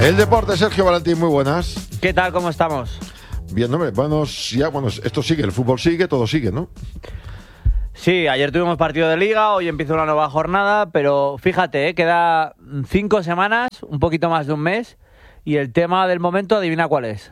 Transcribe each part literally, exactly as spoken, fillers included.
El deporte, Sergio Valentín, muy buenas. ¿Qué tal? ¿Cómo estamos? Bien, hombre, vamos ya, bueno, esto sigue, el fútbol sigue, todo sigue, ¿no? Sí, ayer tuvimos partido de Liga, hoy empieza una nueva jornada, pero fíjate, ¿eh? Queda cinco semanas, un poquito más de un mes, y el tema del momento, adivina cuál es.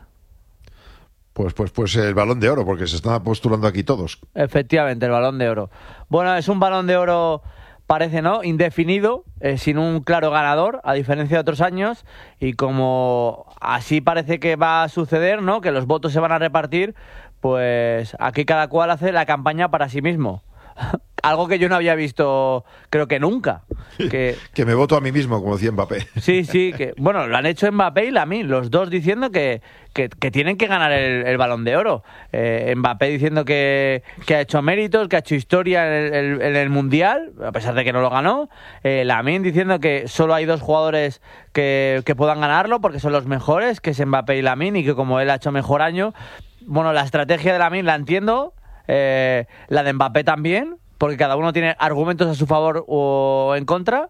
Pues, pues, pues el Balón de Oro, porque se están postulando aquí todos. Efectivamente, el Balón de Oro. Bueno, es un Balón de Oro, parece, ¿no?, indefinido, eh, sin un claro ganador, a diferencia de otros años, y como así parece que va a suceder, ¿no?, que los votos se van a repartir, pues aquí cada cual hace la campaña para sí mismo. Algo que yo no había visto, creo que nunca. Que, que me voto a mí mismo, como decía Mbappé. Sí, sí, que bueno, lo han hecho Mbappé y Lamine, los dos diciendo que, que, que tienen que ganar el, el Balón de Oro. Eh, Mbappé diciendo que, que ha hecho méritos, que ha hecho historia en el, en el Mundial, a pesar de que no lo ganó. Eh, Lamine diciendo que solo hay dos jugadores que, que puedan ganarlo porque son los mejores, que es Mbappé y Lamine, y que como él ha hecho mejor año. Bueno, la estrategia de Lamine la entiendo, eh, la de Mbappé también, porque cada uno tiene argumentos a su favor o en contra,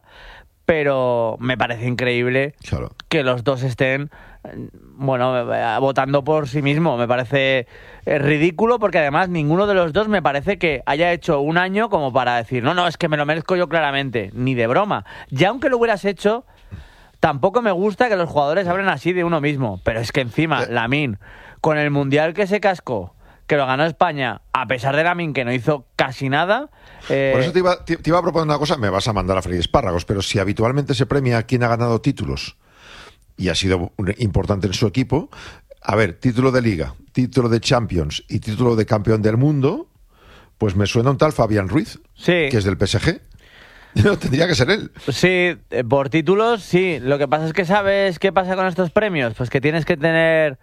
pero me parece increíble claro. que los dos estén, bueno, votando por sí mismo. Me parece ridículo porque además ninguno de los dos me parece que haya hecho un año como para decir, no, no, es que me lo merezco yo claramente, ni de broma. Ya aunque lo hubieras hecho, tampoco me gusta que los jugadores hablen así de uno mismo, pero es que encima, Lamine, con el Mundial que se cascó, que lo ganó España, a pesar de Lamine, que no hizo casi nada. Eh... Por eso te iba, te, te iba a proponer una cosa, me vas a mandar a freír espárragos, pero si habitualmente se premia a quien ha ganado títulos y ha sido importante en su equipo, a ver, título de Liga, título de Champions y título de campeón del mundo, pues me suena un tal Fabián Ruiz, sí, que es del P S G. No, tendría que ser él. Sí, por títulos, sí. Lo que pasa es que ¿sabes qué pasa con estos premios? Pues que tienes que tener...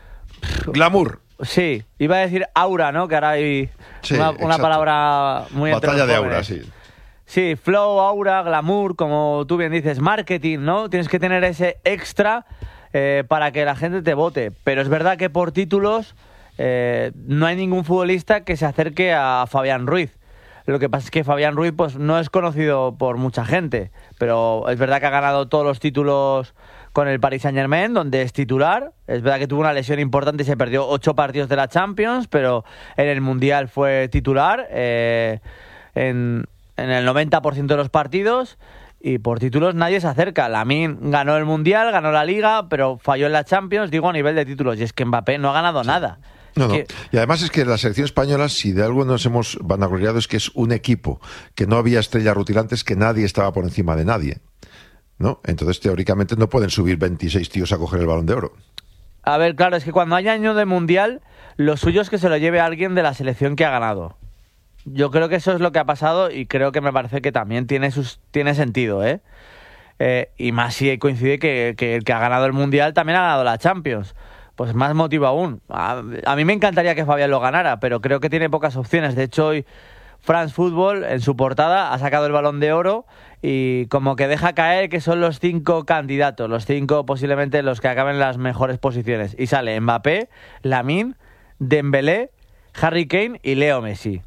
glamour. Sí, iba a decir aura, ¿no? Que ahora hay sí, una, una palabra muy... Batalla de aura, sí. Sí, flow, aura, glamour, como tú bien dices, marketing, ¿no? Tienes que tener ese extra eh, para que la gente te vote. Pero es verdad que por títulos eh, no hay ningún futbolista que se acerque a Fabián Ruiz. Lo que pasa es que Fabián Ruiz pues no es conocido por mucha gente, pero es verdad que ha ganado todos los títulos con el Paris Saint-Germain, donde es titular. Es verdad que tuvo una lesión importante y se perdió ocho partidos de la Champions, pero en el Mundial fue titular eh, en, en el noventa por ciento de los partidos, y por títulos nadie se acerca. Lamine ganó el Mundial, ganó la Liga, pero falló en la Champions, digo, a nivel de títulos, y es que Mbappé no ha ganado nada. No, no. Que... Y además es que la selección española, si de algo nos hemos vanagloriado, es que es un equipo, que no había estrellas rutilantes, que nadie estaba por encima de nadie, ¿no? Entonces, teóricamente, no pueden subir veintiséis tíos a coger el Balón de Oro. A ver, claro, es que cuando haya año de Mundial, lo suyo es que se lo lleve alguien de la selección que ha ganado. Yo creo que eso es lo que ha pasado y creo que me parece que también tiene sus tiene sentido, ¿eh? eh y más si coincide que, que el que ha ganado el Mundial también ha ganado la Champions. Pues más motivo aún. A, a mí me encantaría que Fabián lo ganara, pero creo que tiene pocas opciones. De hecho, hoy France Football, en su portada, ha sacado el Balón de Oro y como que deja caer que son los cinco candidatos, los cinco posiblemente los que acaben en las mejores posiciones. Y sale Mbappé, Lamine, Dembélé, Harry Kane y Leo Messi.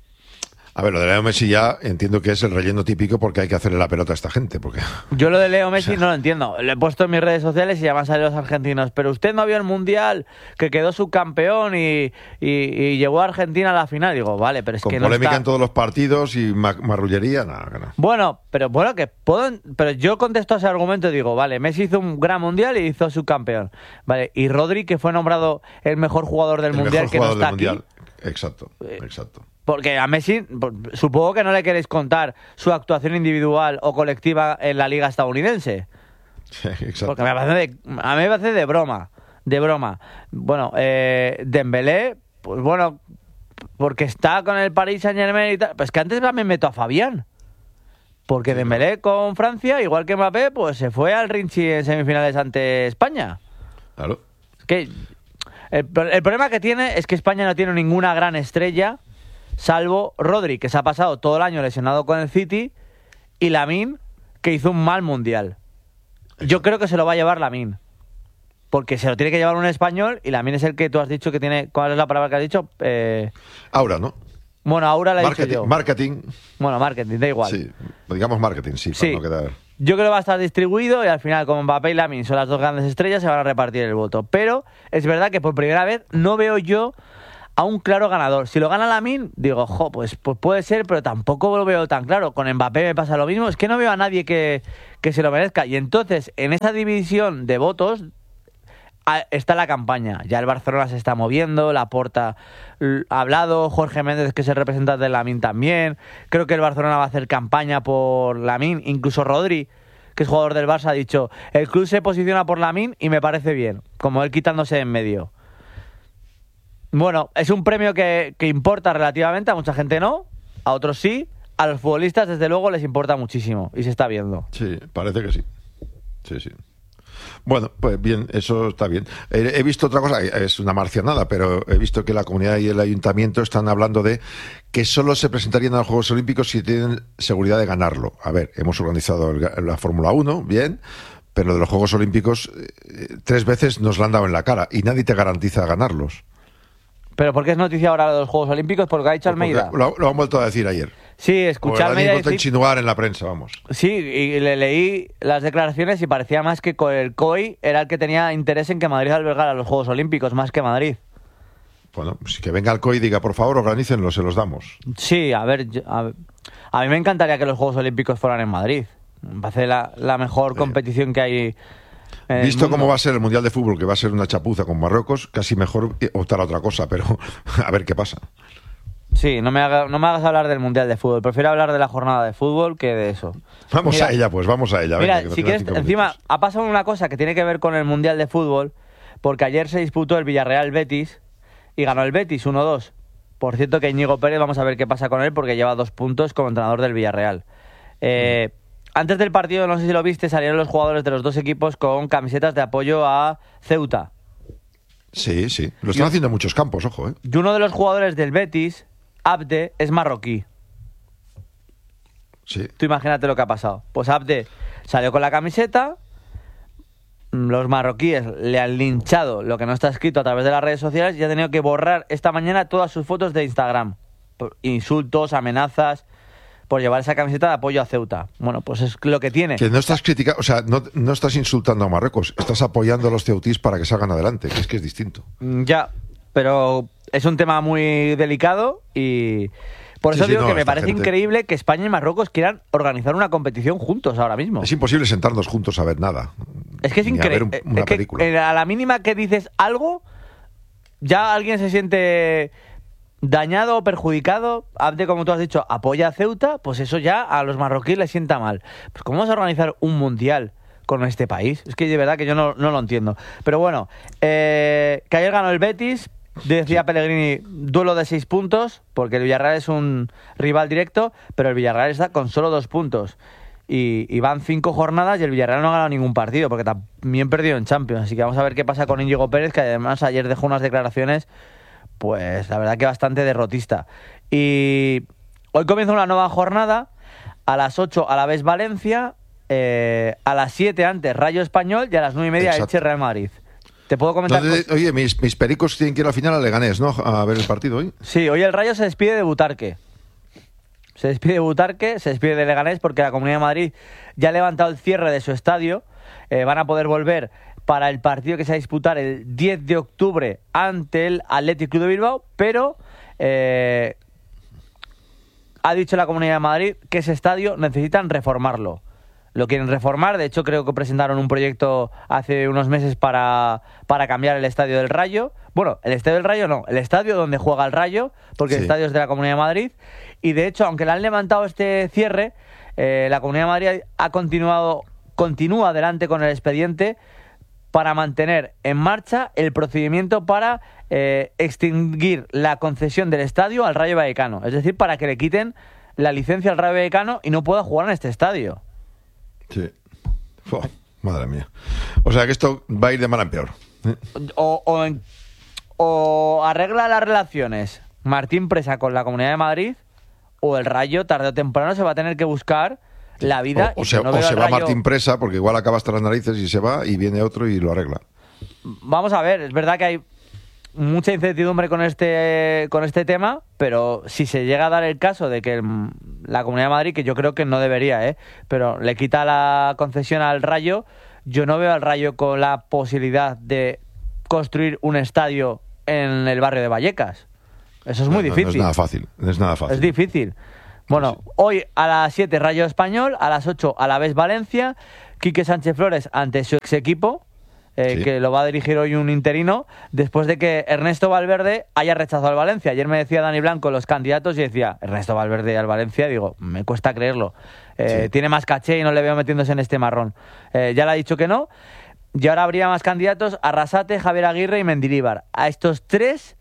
A ver, lo de Leo Messi ya entiendo que es el relleno típico porque hay que hacerle la pelota a esta gente. Porque... Yo lo de Leo Messi o sea... no lo entiendo. Lo he puesto en mis redes sociales y ya me han salido los argentinos. Pero usted no vio el Mundial, que quedó subcampeón y, y, y llevó a Argentina a la final. Digo, vale, pero es Con que no polémica está... en todos los partidos y ma marrullería, nada, no. Bueno, pero bueno, que puedo... Pero yo contesto a ese argumento y digo, vale, Messi hizo un gran Mundial y hizo subcampeón. Vale, y Rodri, que fue nombrado el mejor jugador del el Mundial, mejor que jugador no está del aquí. Mundial. Exacto, exacto. Porque a Messi, supongo que no le queréis contar su actuación individual o colectiva en la liga estadounidense. Sí, exacto. Porque me parece de, a mí me parece de broma, de broma. Bueno, eh, Dembélé, pues bueno, porque está con el Paris Saint-Germain y tal. Pues que antes me meto a Fabián. Porque sí, Dembélé con Francia, igual que Mbappé, pues se fue al Rinchi en semifinales ante España. Claro. Es que el, el problema que tiene es que España no tiene ninguna gran estrella, salvo Rodri, que se ha pasado todo el año lesionado con el City, y Lamine, que hizo un mal Mundial. Yo creo que se lo va a llevar Lamine, porque se lo tiene que llevar un español, y Lamine es el que tú has dicho que tiene... ¿Cuál es la palabra que has dicho? Eh... Aura, ¿no? Bueno, Aura la he marketing, dicho yo. Marketing. Bueno, marketing, da igual. Sí, digamos marketing, sí, para sí. no quedar... Yo creo que va a estar distribuido y al final, como Mbappé y Lamine son las dos grandes estrellas, se van a repartir el voto. Pero es verdad que por primera vez no veo yo a un claro ganador. Si lo gana Lamine, digo, jo, pues, pues puede ser, pero tampoco lo veo tan claro. Con Mbappé me pasa lo mismo. Es que no veo a nadie que, que se lo merezca. Y entonces, en esa división de votos está la campaña. Ya el Barcelona se está moviendo, Laporta ha hablado, Jorge Méndez, que es el representante de Lamine, también. Creo que el Barcelona va a hacer campaña por Lamine. Incluso Rodri, que es jugador del Barça, ha dicho, el club se posiciona por Lamine y me parece bien, como él quitándose en medio. Bueno, es un premio que, que importa relativamente, a mucha gente no, a otros sí, a los futbolistas desde luego les importa muchísimo y se está viendo. Sí, parece que sí. Sí, sí. Bueno, pues bien, eso está bien. He, he visto otra cosa, es una marcianada, pero he visto que la comunidad y el ayuntamiento están hablando de que solo se presentarían a los Juegos Olímpicos si tienen seguridad de ganarlo. A ver, hemos organizado el, la Fórmula uno, bien, pero de los Juegos Olímpicos eh, tres veces nos la han dado en la cara y nadie te garantiza ganarlos. ¿Pero por qué es noticia ahora de los Juegos Olímpicos? Porque ha dicho Almeida. Lo, lo han vuelto a decir ayer. Sí, escuché a Almeida decir... insinuar en la prensa, vamos. Sí, y le leí las declaraciones y parecía más que el C O I era el que tenía interés en que Madrid albergara los Juegos Olímpicos, más que Madrid. Bueno, pues que venga el C O I y diga, por favor, organícenlo, se los damos. Sí, a ver, yo, a, a mí me encantaría que los Juegos Olímpicos fueran en Madrid. Me parece la, la mejor competición que hay. Visto cómo va a ser el Mundial de Fútbol, que va a ser una chapuza con Marruecos, casi mejor optar a otra cosa, pero a ver qué pasa. Sí, no me, haga, no me hagas hablar del Mundial de Fútbol. Prefiero hablar de la jornada de fútbol que de eso. Vamos mira, a ella, pues, vamos a ella. Mira, venga, que si quieres, encima ha pasado una cosa que tiene que ver con el Mundial de Fútbol, porque ayer se disputó el Villarreal-Betis y ganó el Betis uno dos. Por cierto que Íñigo Pérez, vamos a ver qué pasa con él, porque lleva dos puntos como entrenador del Villarreal. Eh... Mm. Antes del partido, no sé si lo viste, salieron los jugadores de los dos equipos con camisetas de apoyo a Ceuta. Sí, sí. Lo están y, haciendo en muchos campos, ojo, ¿eh? Y uno de los jugadores del Betis, Abde, es marroquí. Sí. Tú imagínate lo que ha pasado. Pues Abde salió con la camiseta, los marroquíes le han linchado lo que no está escrito a través de las redes sociales y ha tenido que borrar esta mañana todas sus fotos de Instagram. Por insultos, amenazas, por llevar esa camiseta de apoyo a Ceuta. Bueno, pues es lo que tiene. Que no estás criticando, o sea, no, no estás insultando a Marruecos, estás apoyando a los ceutís para que salgan adelante, que es que es distinto. Ya, pero es un tema muy delicado y por eso sí, digo sí, no, que me parece gente... increíble que España y Marruecos quieran organizar una competición juntos ahora mismo. Es imposible sentarnos juntos a ver nada. Es que es increíble. Un, es que a la mínima que dices algo, ya alguien se siente dañado o perjudicado. Abde, como tú has dicho, apoya a Ceuta, pues eso ya a los marroquíes les sienta mal. Pues ¿cómo vas a organizar un mundial con este país? Es que de verdad que yo no, no lo entiendo. Pero bueno, eh, que ayer ganó el Betis, decía sí. Pellegrini, duelo de seis puntos, porque el Villarreal es un rival directo, pero el Villarreal está con solo dos puntos. Y, y van cinco jornadas y el Villarreal no ha ganado ningún partido, porque también perdió en Champions. Así que vamos a ver qué pasa con Íñigo Pérez, que además ayer dejó unas declaraciones, pues la verdad que bastante derrotista. Y hoy comienza una nueva jornada, a las ocho a la vez Valencia, eh, a las siete antes Rayo Español y a las nueve y media Elche Real Madrid. ¿Te puedo comentar? Entonces, oye, mis, mis pericos tienen que ir al final a Leganés, ¿no? A ver el partido hoy. Sí, hoy el Rayo se despide de Butarque. Se despide de Butarque, se despide de Leganés porque la Comunidad de Madrid ya ha levantado el cierre de su estadio. Eh, van a poder volver para el partido que se va a disputar el diez de octubre ante el Athletic Club de Bilbao, pero eh, ha dicho la Comunidad de Madrid que ese estadio necesitan reformarlo. Lo quieren reformar, de hecho creo que presentaron un proyecto hace unos meses para, para cambiar el estadio del Rayo. Bueno, el estadio del Rayo no, el estadio donde juega el Rayo, porque sí. El estadio es de la Comunidad de Madrid. Y de hecho, aunque le han levantado este cierre, eh, la Comunidad de Madrid ha continuado, continúa adelante con el expediente para mantener en marcha el procedimiento para eh, extinguir la concesión del estadio al Rayo Vallecano. Es decir, para que le quiten la licencia al Rayo Vallecano y no pueda jugar en este estadio. Sí. Oh, madre mía. O sea que esto va a ir de mal en peor. ¿Eh? O, o, en, o arregla las relaciones Martín Presa con la Comunidad de Madrid, o el Rayo tarde o temprano se va a tener que buscar la vida. O, o, y se, no o se va Rayo... Martín Presa, porque igual acaba hasta las narices y se va y viene otro y lo arregla. Vamos a ver, es verdad que hay mucha incertidumbre con este con este tema, pero si se llega a dar el caso de que el, la Comunidad de Madrid, que yo creo que no debería, ¿eh? pero le quita la concesión al Rayo, yo no veo al Rayo con la posibilidad de construir un estadio en el barrio de Vallecas. Eso es muy no, difícil. No es nada fácil, no es nada fácil. Es difícil. Bueno, sí. Hoy a las siete Rayo Español, a las ocho Alavés Valencia, Quique Sánchez Flores ante su ex equipo, eh, sí. que lo va a dirigir hoy un interino, después de que Ernesto Valverde haya rechazado al Valencia. Ayer me decía Dani Blanco los candidatos y decía, Ernesto Valverde al Valencia, digo, me cuesta creerlo. Eh, sí. Tiene más caché y no le veo metiéndose en este marrón. Eh, ya le ha dicho que no. Y ahora habría más candidatos, Arrasate, Javier Aguirre y Mendilibar. A estos tres...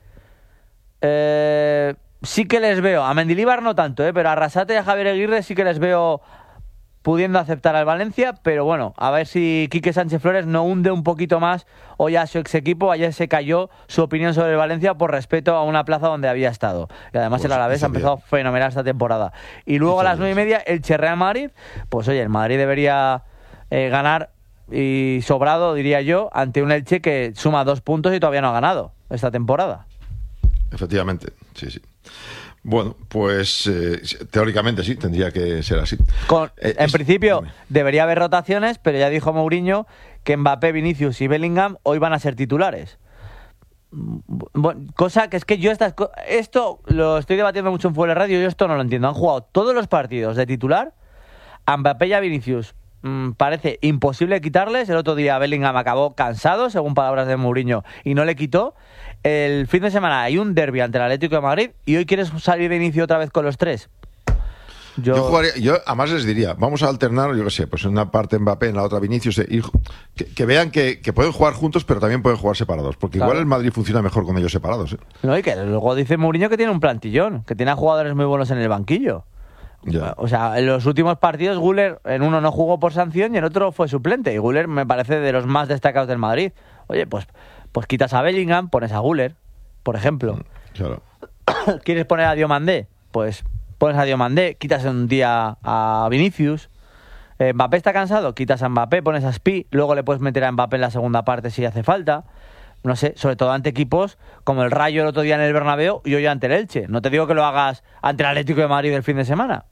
Eh, sí que les veo, a Mendilibar no tanto, ¿eh? pero a Arrasate y a Javier Aguirre sí que les veo pudiendo aceptar al Valencia, pero bueno, a ver si Quique Sánchez Flores no hunde un poquito más hoy a su ex equipo. Ayer se cayó su opinión sobre el Valencia por respeto a una plaza donde había estado. Y además pues el Alavés ha empezado bien. Fenomenal esta temporada. Y luego a las nueve y media el Real Madrid, pues oye, el Madrid debería eh, ganar y sobrado, diría yo, ante un Elche que suma dos puntos y todavía no ha ganado esta temporada. Efectivamente, sí, sí. Bueno, pues eh, teóricamente sí, tendría que ser así. Con, eh, en es, principio dime. Debería haber rotaciones, pero ya dijo Mourinho que Mbappé, Vinicius y Bellingham hoy van a ser titulares. Bueno, cosa que es que yo estas, esto lo estoy debatiendo mucho en Fuera Radio, yo esto no lo entiendo. Han jugado todos los partidos de titular a Mbappé y a Vinicius. Mm, parece imposible quitarles. El otro día Bellingham acabó cansado, según palabras de Mourinho, y no le quitó. El fin de semana hay un derbi ante el Atlético de Madrid y hoy quieres salir de inicio otra vez con los tres. Yo, yo, jugaría, yo además les diría, vamos a alternar, yo qué sé, pues en una parte Mbappé, en la otra Vinicius, y que, que vean que, que pueden jugar juntos, pero también pueden jugar separados, porque claro. Igual el Madrid funciona mejor con ellos separados. ¿eh? No, y que luego dice Mourinho que tiene un plantillón, que tiene a jugadores muy buenos en el banquillo. Ya. O sea, en los últimos partidos Güler en uno no jugó por sanción y en otro fue suplente, y Güler me parece de los más destacados del Madrid. Oye, pues, pues quitas a Bellingham, pones a Güler, por ejemplo. Claro. ¿Quieres poner a Diomandé? Pues pones a Diomandé, quitas un día a Vinicius. eh, Mbappé está cansado, quitas a Mbappé, pones a Spi, luego le puedes meter a Mbappé en la segunda parte si hace falta. No sé, sobre todo ante equipos como el Rayo el otro día en el Bernabéu y hoy ante el Elche. No te digo que lo hagas ante el Atlético de Madrid el fin de semana.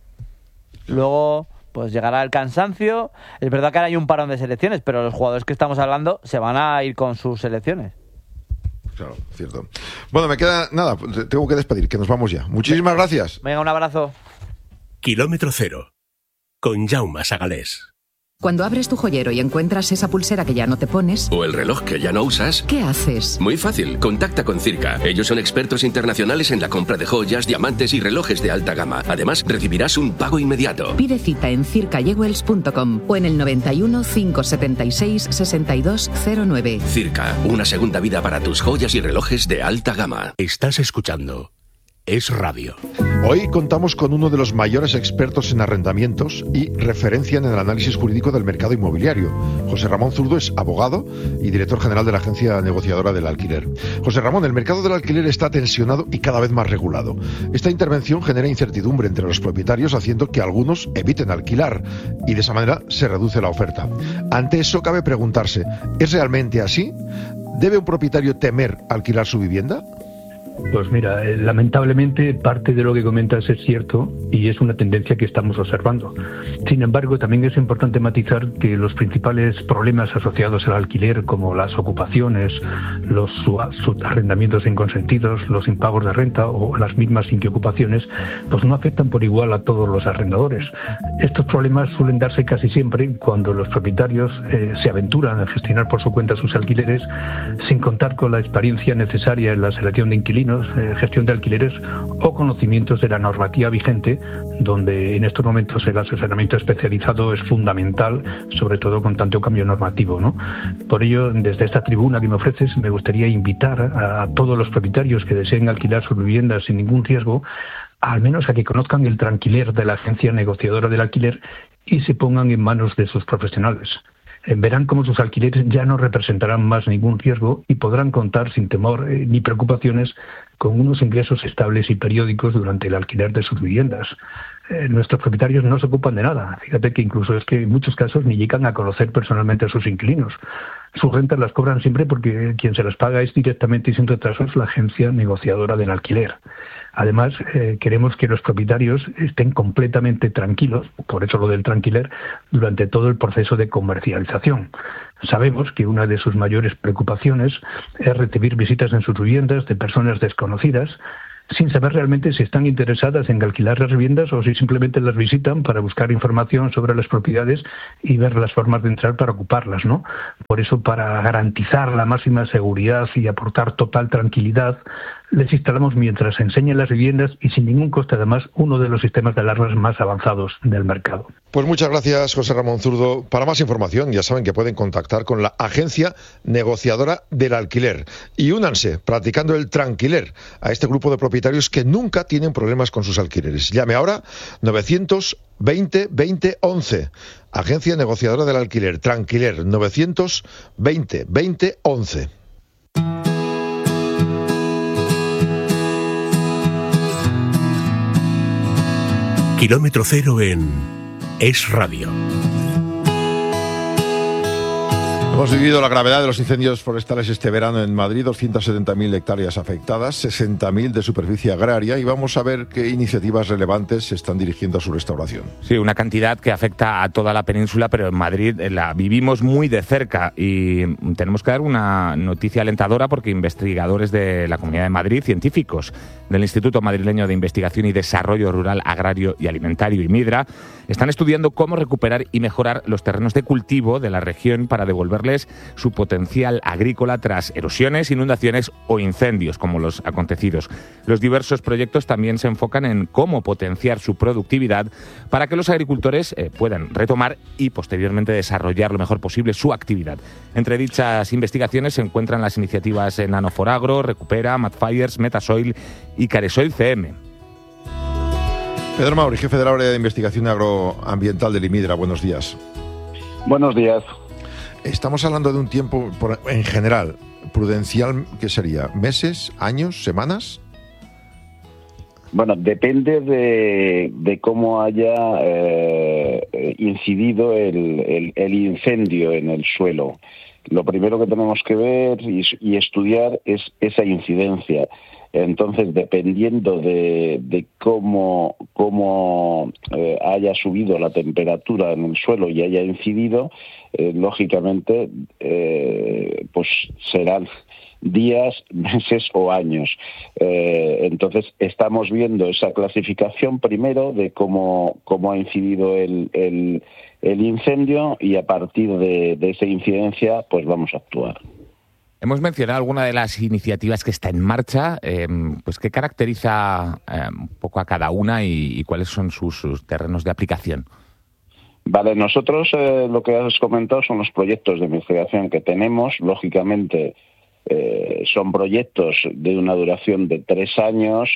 Luego, pues llegará el cansancio. Es verdad que ahora hay un parón de selecciones, pero los jugadores que estamos hablando se van a ir con sus selecciones. Claro, cierto. Bueno, me queda nada, tengo que despedir, que nos vamos ya. Muchísimas gracias. Venga, un abrazo. Kilómetro cero, con Jaume Sagalés. Cuando abres tu joyero y encuentras esa pulsera que ya no te pones... O el reloj que ya no usas... ¿Qué haces? Muy fácil, contacta con Circa. Ellos son expertos internacionales en la compra de joyas, diamantes y relojes de alta gama. Además, recibirás un pago inmediato. Pide cita en circa jewels punto com o en el noventa y uno, cinco setenta y seis, sesenta y dos cero nueve. Circa, una segunda vida para tus joyas y relojes de alta gama. Estás escuchando Es Radio. Hoy contamos con uno de los mayores expertos en arrendamientos y referencia en el análisis jurídico del mercado inmobiliario. José Ramón Zurdo es abogado y director general de la agencia negociadora del alquiler. José Ramón, el mercado del alquiler está tensionado y cada vez más regulado. Esta intervención genera incertidumbre entre los propietarios, haciendo que algunos eviten alquilar y de esa manera se reduce la oferta. Ante eso cabe preguntarse, ¿es realmente así? ¿Debe un propietario temer alquilar su vivienda? Pues mira, eh, lamentablemente parte de lo que comentas es cierto y es una tendencia que estamos observando. Sin embargo, también es importante matizar que los principales problemas asociados al alquiler, como las ocupaciones, los subarrendamientos inconsentidos, los impagos de renta o las mismas inquiocupaciones, pues no afectan por igual a todos los arrendadores. Estos problemas suelen darse casi siempre cuando los propietarios eh, se aventuran a gestionar por su cuenta sus alquileres sin contar con la experiencia necesaria en la selección de inquilinos, gestión de alquileres o conocimientos de la normativa vigente, donde en estos momentos el asesoramiento especializado es fundamental, sobre todo con tanto cambio normativo, ¿no? Por ello, desde esta tribuna que me ofreces, me gustaría invitar a, a todos los propietarios que deseen alquilar sus viviendas sin ningún riesgo, al menos a que conozcan el tranquiler de la agencia negociadora del alquiler y se pongan en manos de sus profesionales. Verán cómo sus alquileres ya no representarán más ningún riesgo y podrán contar sin temor eh, ni preocupaciones con unos ingresos estables y periódicos durante el alquiler de sus viviendas. Eh, nuestros propietarios no se ocupan de nada. Fíjate que incluso es que en muchos casos ni llegan a conocer personalmente a sus inquilinos. sus rentas las cobran siempre porque quien se las paga es directamente y sin retrasos la agencia negociadora del alquiler. Además, eh, queremos que los propietarios estén completamente tranquilos, por eso lo del tranquiler, durante todo el proceso de comercialización. Sabemos que una de sus mayores preocupaciones es recibir visitas en sus viviendas de personas desconocidas, sin saber realmente si están interesadas en alquilar las viviendas o si simplemente las visitan para buscar información sobre las propiedades y ver las formas de entrar para ocuparlas, ¿no? Por eso, para garantizar la máxima seguridad y aportar total tranquilidad, les instalamos mientras enseñan las viviendas y sin ningún coste, además, uno de los sistemas de alarmas más avanzados del mercado. Pues muchas gracias, José Ramón Zurdo. Para más información, ya saben que pueden contactar con la agencia negociadora del alquiler. Y únanse, practicando el tranquiler, a este grupo de propietarios que nunca tienen problemas con sus alquileres. Llame ahora novecientos veinte veinte once. Agencia negociadora del alquiler, Tranquiler, novecientos veinte veinte once. Kilómetro cero en Es Radio. Hemos vivido la gravedad de los incendios forestales este verano en Madrid, doscientas setenta mil hectáreas afectadas, sesenta mil de superficie agraria, y vamos a ver qué iniciativas relevantes se están dirigiendo a su restauración. Sí, una cantidad que afecta a toda la península, pero en Madrid la vivimos muy de cerca y tenemos que dar una noticia alentadora porque investigadores de la Comunidad de Madrid, científicos del Instituto Madrileño de Investigación y Desarrollo Rural, Agrario y Alimentario, IMIDRA, están estudiando cómo recuperar y mejorar los terrenos de cultivo de la región para devolverles su potencial agrícola tras erosiones, inundaciones o incendios como los acontecidos. Los diversos proyectos también se enfocan en cómo potenciar su productividad para que los agricultores eh, puedan retomar y posteriormente desarrollar lo mejor posible su actividad. Entre dichas investigaciones se encuentran las iniciativas Nanoforagro, Recupera, Madfires, Metasoil y Caresoil C M. Pedro Mauri, jefe del área de investigación agroambiental del IMIDRA. Buenos días. Buenos días. Estamos hablando de un tiempo, en general, prudencial, ¿qué sería? ¿Meses, años, semanas? Bueno, depende de, de cómo haya eh, incidido el, el, el incendio en el suelo. Lo primero que tenemos que ver y, y estudiar es esa incidencia. Entonces, dependiendo de, de cómo, cómo eh, haya subido la temperatura en el suelo y haya incidido, eh, lógicamente, eh, pues serán días, meses o años. Eh, entonces, estamos viendo esa clasificación primero de cómo, cómo ha incidido el, el, el incendio y a partir de, de esa incidencia, pues vamos a actuar. Hemos mencionado alguna de las iniciativas que está en marcha. Eh, pues ¿qué caracteriza eh, un poco a cada una y, y cuáles son sus, sus terrenos de aplicación? Vale, nosotros eh, lo que has comentado son los proyectos de investigación que tenemos. Lógicamente eh, son proyectos de una duración de tres años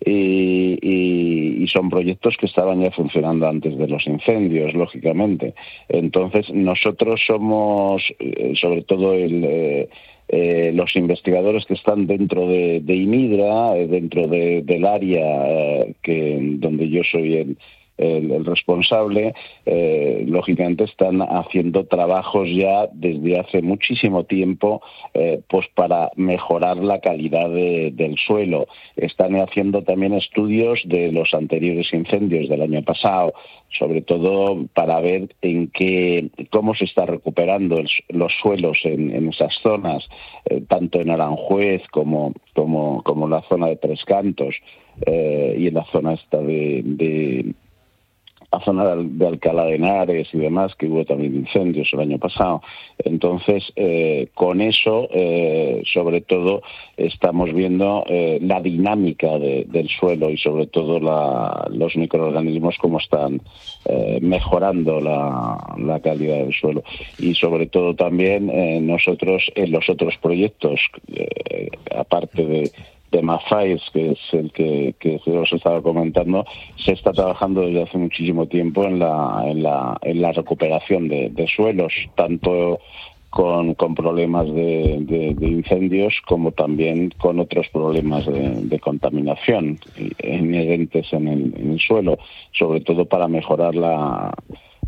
y, y, y son proyectos que estaban ya funcionando antes de los incendios, lógicamente. Entonces nosotros somos, eh, sobre todo el... Eh, Eh, los investigadores que están dentro de, de IMIDRA, eh, dentro de, del área eh, que donde yo soy el, el, el responsable, eh, lógicamente están haciendo trabajos ya desde hace muchísimo tiempo eh, pues para mejorar la calidad de, del suelo. Están haciendo también estudios de los anteriores incendios del año pasado, sobre todo para ver en qué, cómo se está recuperando el, los suelos en, en esas zonas, eh, tanto en Aranjuez como, como, como en la zona de Tres Cantos eh, y en la zona esta de, de la zona de Alcalá de Henares y demás, que hubo también incendios el año pasado. Entonces, eh, con eso, eh, sobre todo, estamos viendo eh, la dinámica de, del suelo y sobre todo la, los microorganismos cómo están eh, mejorando la, la calidad del suelo. Y sobre todo también eh, nosotros en los otros proyectos, eh, aparte de de Madfires, que es el que, que os estaba comentando, se está trabajando desde hace muchísimo tiempo en la, en la, en la recuperación de, de suelos, tanto con, con problemas de, de, de incendios como también con otros problemas de, de contaminación inherentes en el, en el suelo, sobre todo para mejorar la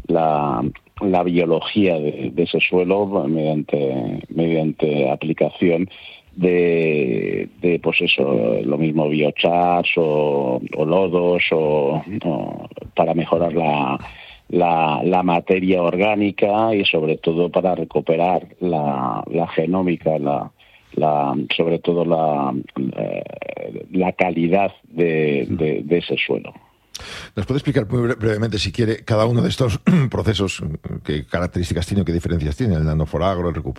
la, la biología de, de ese suelo mediante, mediante aplicación de, de pues eso, lo mismo biochars o, o lodos o, o para mejorar la, la, la materia orgánica y sobre todo para recuperar la, la genómica, la, la sobre todo la, la calidad de, de, de ese suelo. ¿Nos puede explicar muy brevemente, si quiere, cada uno de estos procesos, qué características tiene o qué diferencias tiene, el nanoforagro, el recuperación?